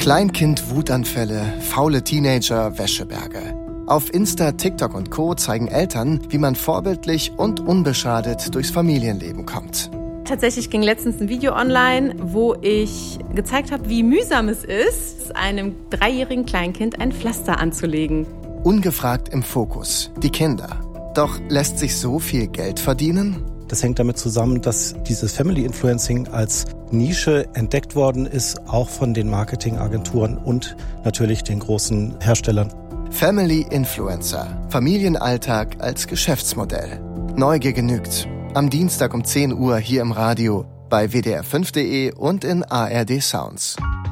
Kleinkind-Wutanfälle, faule Teenager, Wäscheberge. Auf Insta, TikTok und Co. zeigen Eltern, wie man vorbildlich und unbeschadet durchs Familienleben kommt. Tatsächlich ging letztens ein Video online, wo ich gezeigt habe, wie mühsam es ist, einem 3-jährigen Kleinkind ein Pflaster anzulegen. Ungefragt im Fokus, die Kinder. Doch lässt sich so viel Geld verdienen? Das hängt damit zusammen, dass dieses Family Influencing als Nische entdeckt worden ist, auch von den Marketingagenturen und natürlich den großen Herstellern. Family Influencer. Familienalltag als Geschäftsmodell. Neugier genügt. Am Dienstag um 10 Uhr hier im Radio, bei wdr5.de und in ARD Sounds.